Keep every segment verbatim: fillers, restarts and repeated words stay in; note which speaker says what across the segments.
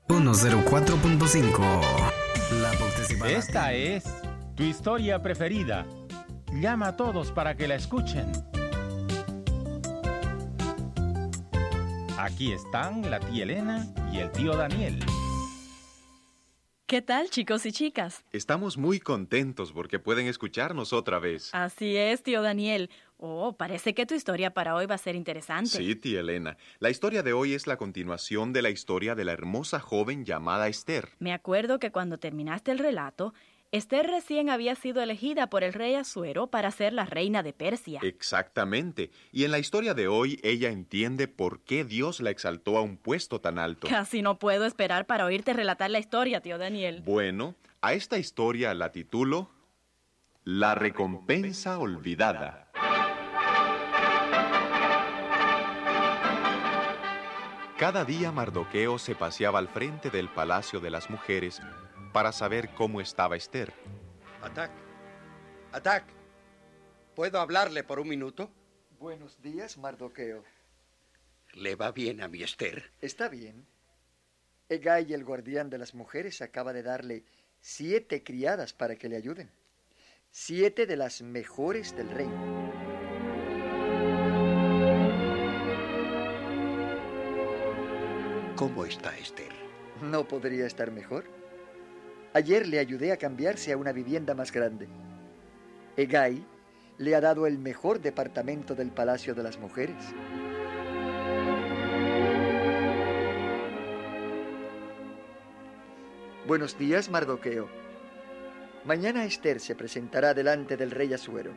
Speaker 1: ciento cuatro punto cinco. La Participativa.
Speaker 2: Esta es tu historia preferida. Llama a todos para que la escuchen. Aquí están la tía Elena y el tío Daniel.
Speaker 3: ¿Qué tal, chicos y chicas?
Speaker 4: Estamos muy contentos porque pueden escucharnos otra vez.
Speaker 3: Así es, tío Daniel. Oh, parece que tu historia para hoy va a ser interesante.
Speaker 4: Sí, tía Elena. La historia de hoy es la continuación de la historia de la hermosa joven llamada Esther.
Speaker 3: Me acuerdo que cuando terminaste el relato, Esther recién había sido elegida por el rey Asuero para ser la reina de Persia.
Speaker 4: Exactamente. Y en la historia de hoy, ella entiende por qué Dios la exaltó a un puesto tan alto.
Speaker 3: Casi no puedo esperar para oírte relatar la historia, tío Daniel.
Speaker 4: Bueno, a esta historia la titulo La recompensa olvidada. Cada día Mardoqueo se paseaba al frente del palacio de las mujeres para saber cómo estaba Esther.
Speaker 5: Atac, Atac, ¿puedo hablarle por un minuto?
Speaker 6: Buenos días, Mardoqueo.
Speaker 5: ¿Le va bien a mi Esther?
Speaker 6: Está bien. Hegai, el guardián de las mujeres, acaba de darle siete criadas para que le ayuden. Siete de las mejores del reino.
Speaker 5: ¿Cómo está Esther?
Speaker 6: No podría estar mejor. Ayer le ayudé a cambiarse a una vivienda más grande. Hegai le ha dado el mejor departamento del Palacio de las Mujeres. Buenos días, Mardoqueo. Mañana Esther se presentará delante del rey Asuero.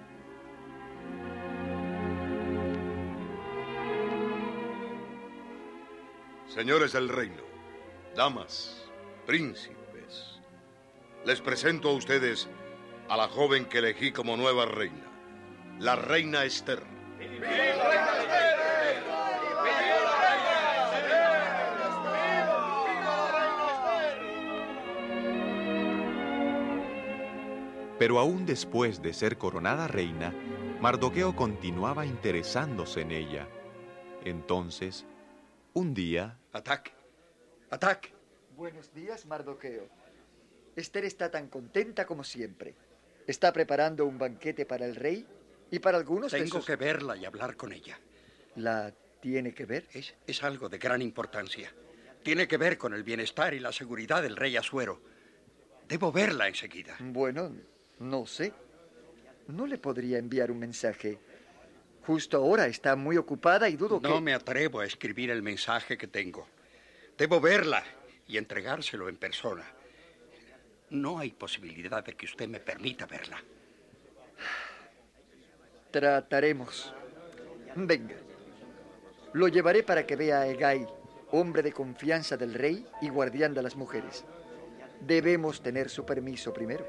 Speaker 7: Señores del reino, damas, príncipes, les presento a ustedes a la joven que elegí como nueva reina, la reina Esther.
Speaker 4: Pero aún después de ser coronada reina, Mardoqueo continuaba interesándose en ella. Entonces, un día...
Speaker 5: Atac, Atac.
Speaker 6: Buenos días, Mardoqueo. Esther está tan contenta como siempre. Está preparando un banquete para el rey y para algunos
Speaker 5: Tengo
Speaker 6: de sus...
Speaker 5: que verla y hablar con ella.
Speaker 6: ¿La tiene que ver?
Speaker 5: Es, es algo de gran importancia. Tiene que ver con el bienestar y la seguridad del rey Asuero. Debo verla enseguida.
Speaker 6: Bueno, no sé. No le podría enviar un mensaje. Justo ahora está muy ocupada y dudo que...
Speaker 5: No me atrevo a escribir el mensaje que tengo. Debo verla y entregárselo en persona. No hay posibilidad de que usted me permita verla.
Speaker 6: Trataremos. Venga. Lo llevaré para que vea a Hegai, hombre de confianza del rey y guardián de las mujeres. Debemos tener su permiso primero.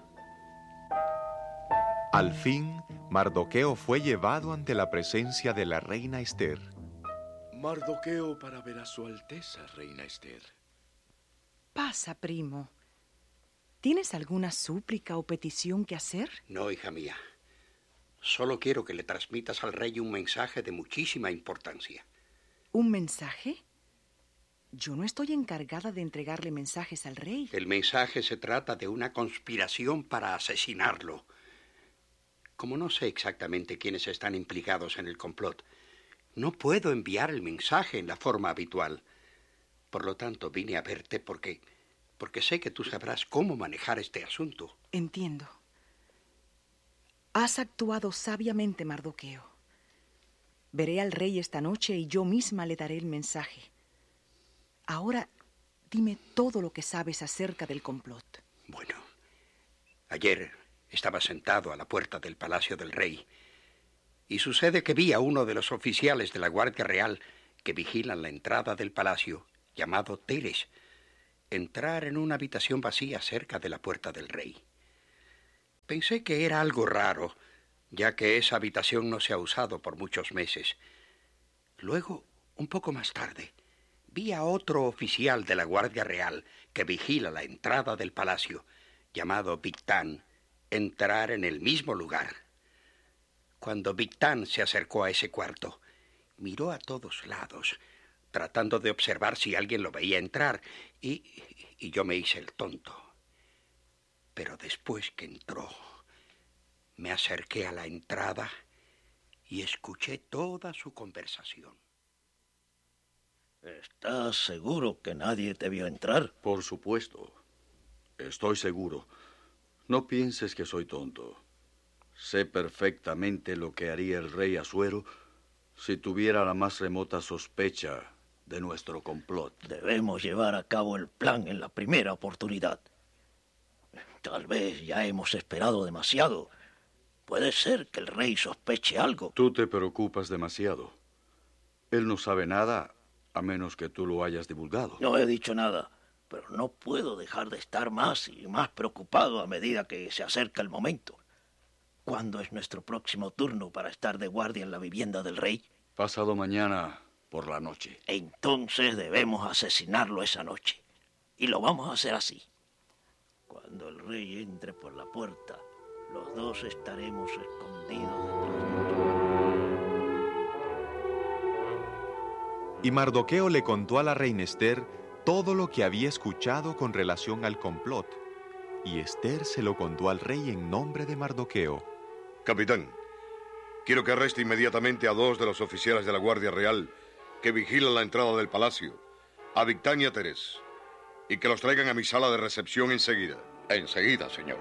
Speaker 4: Al fin, Mardoqueo fue llevado ante la presencia de la reina Esther.
Speaker 8: Mardoqueo para ver a su Alteza, reina Esther.
Speaker 9: Pasa, primo. ¿Tienes alguna súplica o petición que hacer?
Speaker 5: No, hija mía. Solo quiero que le transmitas al rey un mensaje de muchísima importancia.
Speaker 9: ¿Un mensaje? Yo no estoy encargada de entregarle mensajes al rey.
Speaker 5: El mensaje se trata de una conspiración para asesinarlo. Como no sé exactamente quiénes están implicados en el complot, no puedo enviar el mensaje en la forma habitual. Por lo tanto, vine a verte porque, porque sé que tú sabrás cómo manejar este asunto.
Speaker 9: Entiendo. Has actuado sabiamente, Mardoqueo. Veré al rey esta noche y yo misma le daré el mensaje. Ahora, dime todo lo que sabes acerca del complot.
Speaker 5: Bueno, ayer estaba sentado a la puerta del palacio del rey y sucede que vi a uno de los oficiales de la Guardia Real que vigilan la entrada del palacio, llamado Teres, entrar en una habitación vacía cerca de la puerta del rey. Pensé que era algo raro, ya que esa habitación no se ha usado por muchos meses. Luego, un poco más tarde, vi a otro oficial de la Guardia Real que vigila la entrada del palacio, llamado Victán, entrar en el mismo lugar. Cuando Victán se acercó a ese cuarto, miró a todos lados, tratando de observar si alguien lo veía entrar, y, y yo me hice el tonto. Pero después que entró, me acerqué a la entrada y escuché toda su conversación.
Speaker 10: ¿Estás seguro que nadie te vio entrar?
Speaker 11: Por supuesto. Estoy seguro. No pienses que soy tonto. Sé perfectamente lo que haría el rey Asuero si tuviera la más remota sospecha de nuestro complot.
Speaker 10: Debemos llevar a cabo el plan en la primera oportunidad. Tal vez ya hemos esperado demasiado. Puede ser que el rey sospeche algo.
Speaker 11: Tú te preocupas demasiado. Él no sabe nada a menos que tú lo hayas divulgado.
Speaker 10: No he dicho nada, pero no puedo dejar de estar más y más preocupado a medida que se acerca el momento. ¿Cuándo es nuestro próximo turno para estar de guardia en la vivienda del rey?
Speaker 11: Pasado mañana por la noche.
Speaker 10: Entonces debemos asesinarlo esa noche. Y lo vamos a hacer así. Cuando el rey entre por la puerta, los dos estaremos escondidos detrás de él.
Speaker 4: Y Mardoqueo le contó a la reina Ester todo lo que había escuchado con relación al complot. Y Ester se lo contó al rey en nombre de Mardoqueo.
Speaker 7: Capitán, quiero que arreste inmediatamente a dos de los oficiales de la Guardia Real que vigilan la entrada del palacio, a Victán y a Teres, y que los traigan a mi sala de recepción enseguida.
Speaker 12: Enseguida, señor.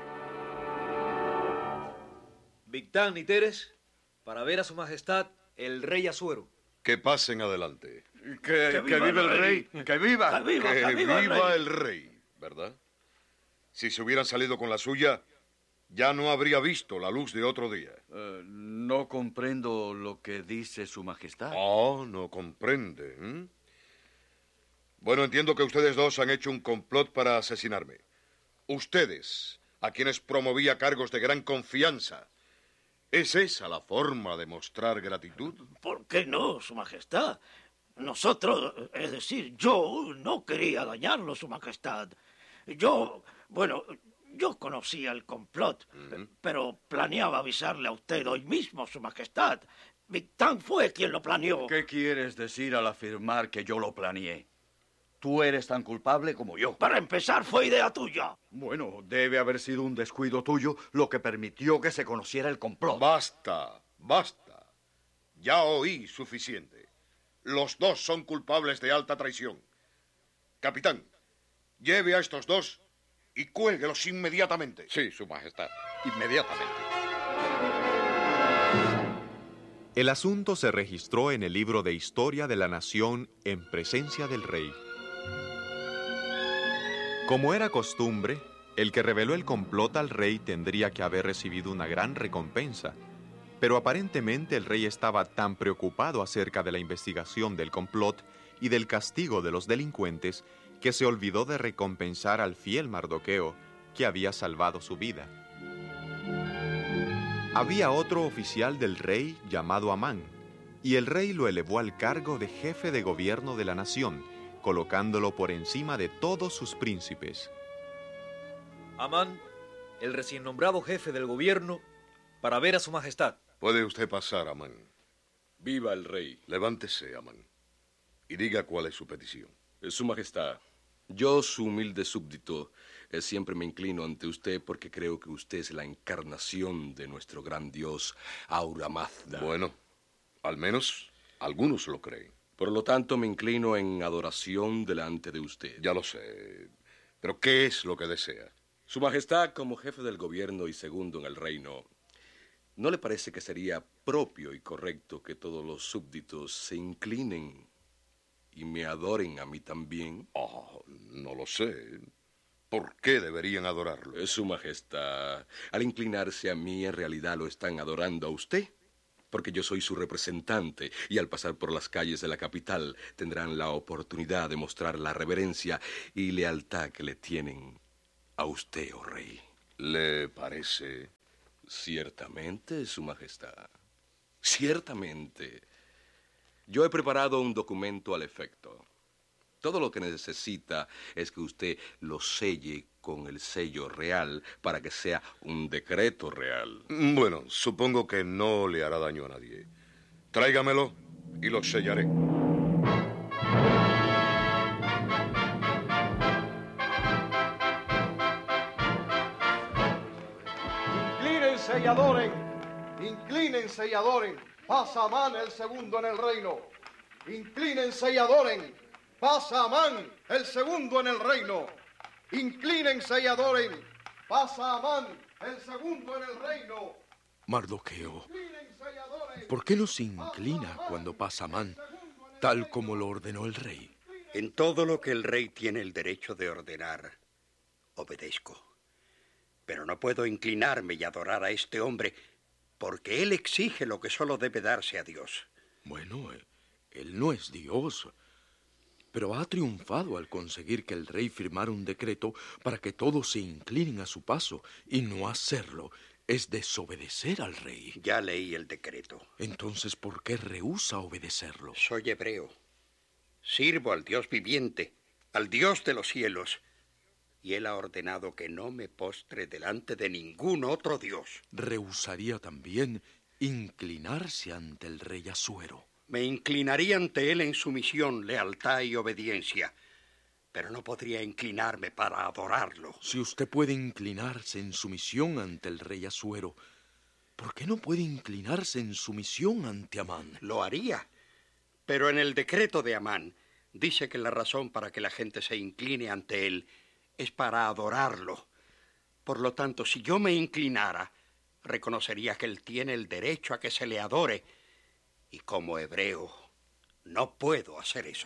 Speaker 13: Victán y Teres, para ver a su majestad, el rey Asuero.
Speaker 7: Que pasen adelante.
Speaker 11: Que, que, viva, que viva el rey. rey. Que viva.
Speaker 7: Que viva, que que viva, viva el, rey. el rey, ¿verdad? Si se hubieran salido con la suya, ya no habría visto la luz de otro día.
Speaker 11: Uh, no comprendo lo que dice su majestad.
Speaker 7: Oh, no comprende. ¿eh? Bueno, entiendo que ustedes dos han hecho un complot para asesinarme. Ustedes, a quienes promovía cargos de gran confianza. ¿Es esa la forma de mostrar gratitud?
Speaker 10: ¿Por qué no, su majestad? Nosotros, es decir, yo no quería dañarlo, su majestad. Yo, bueno, yo conocía el complot, uh-huh. pero planeaba avisarle a usted hoy mismo, su majestad. Victán fue quien lo planeó.
Speaker 11: ¿Qué quieres decir al afirmar que yo lo planeé? Tú eres tan culpable como yo.
Speaker 10: Para empezar, fue idea tuya.
Speaker 11: Bueno, debe haber sido un descuido tuyo lo que permitió que se conociera el complot.
Speaker 7: Basta, basta. Ya oí suficiente. Los dos son culpables de alta traición. Capitán, lleve a estos dos y cuélguelos inmediatamente.
Speaker 12: Sí, su majestad, inmediatamente.
Speaker 4: El asunto se registró en el libro de Historia de la Nación en presencia del rey. Como era costumbre, el que reveló el complot al rey tendría que haber recibido una gran recompensa, pero aparentemente el rey estaba tan preocupado acerca de la investigación del complot y del castigo de los delincuentes que se olvidó de recompensar al fiel Mardoqueo, que había salvado su vida. Había otro oficial del rey llamado Amán, y el rey lo elevó al cargo de jefe de gobierno de la nación, colocándolo por encima de todos sus príncipes.
Speaker 13: Amán, el recién nombrado jefe del gobierno, para ver a su majestad.
Speaker 7: Puede usted pasar, Amán.
Speaker 14: Viva el rey.
Speaker 7: Levántese, Amán, y diga cuál es su petición.
Speaker 14: Su majestad, yo, su humilde súbdito, eh, siempre me inclino ante usted porque creo que usted es la encarnación de nuestro gran dios Ahura Mazda.
Speaker 7: Bueno, al menos algunos lo creen.
Speaker 14: Por lo tanto, me inclino en adoración delante de usted.
Speaker 7: Ya lo sé. ¿Pero qué es lo que desea?
Speaker 14: Su majestad, como jefe del gobierno y segundo en el reino, ¿no le parece que sería propio y correcto que todos los súbditos se inclinen y me adoren a mí también?
Speaker 7: Oh, no lo sé. ¿Por qué deberían adorarlo?
Speaker 14: Su majestad, al inclinarse a mí, en realidad lo están adorando a usted. Porque yo soy su representante y al pasar por las calles de la capital tendrán la oportunidad de mostrar la reverencia y lealtad que le tienen a usted, oh rey.
Speaker 7: ¿Le parece?
Speaker 14: Ciertamente, su majestad. Ciertamente. Yo he preparado un documento al efecto. Todo lo que necesita es que usted lo selle con el sello real para que sea un decreto real.
Speaker 7: Bueno, supongo que no le hará daño a nadie. Tráigamelo y lo sellaré.
Speaker 15: Inclínense y adoren. Inclínense y adoren. Pasa Amán el segundo en el reino. Inclínense y adoren. Pasa Amán el segundo en el reino. Inclínense y adoren. Pasa Amán el segundo en el reino.
Speaker 8: Mardoqueo, ¿por qué no se inclina cuando pasa Amán, tal como lo ordenó el rey?
Speaker 5: En todo lo que el rey tiene el derecho de ordenar, obedezco. Pero no puedo inclinarme y adorar a este hombre, porque él exige lo que solo debe darse a Dios.
Speaker 8: Bueno, él no es Dios, pero ha triunfado al conseguir que el rey firmara un decreto para que todos se inclinen a su paso, y no hacerlo es desobedecer al rey.
Speaker 5: Ya leí el decreto.
Speaker 8: Entonces, ¿por qué rehúsa obedecerlo?
Speaker 5: Soy hebreo. Sirvo al Dios viviente, al Dios de los cielos, y él ha ordenado que no me postre delante de ningún otro Dios.
Speaker 8: Rehusaría también inclinarse ante el rey Asuero.
Speaker 5: Me inclinaría ante él en sumisión, lealtad y obediencia, pero no podría inclinarme para adorarlo.
Speaker 8: Si usted puede inclinarse en sumisión ante el rey Asuero, ¿por qué no puede inclinarse en sumisión ante Amán?
Speaker 5: Lo haría, pero en el decreto de Amán dice que la razón para que la gente se incline ante él es para adorarlo. Por lo tanto, si yo me inclinara, reconocería que él tiene el derecho a que se le adore, y como hebreo no puedo hacer eso.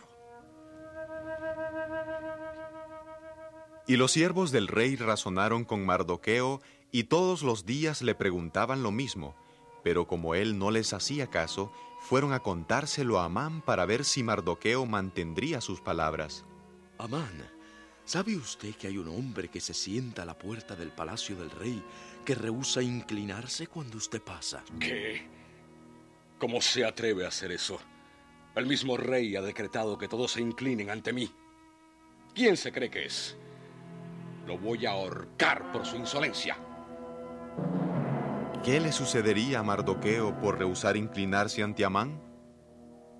Speaker 4: Y los siervos del rey razonaron con Mardoqueo, y todos los días le preguntaban lo mismo, pero como él no les hacía caso, fueron a contárselo a Amán para ver si Mardoqueo mantendría sus palabras.
Speaker 8: Amán, ¿sabe usted que hay un hombre que se sienta a la puerta del palacio del rey que rehúsa inclinarse cuando usted pasa?
Speaker 14: ¿Qué? ¿Cómo se atreve a hacer eso? El mismo rey ha decretado que todos se inclinen ante mí. ¿Quién se cree que es? Lo voy a ahorcar por su insolencia.
Speaker 4: ¿Qué le sucedería a Mardoqueo por rehusar inclinarse ante Amán?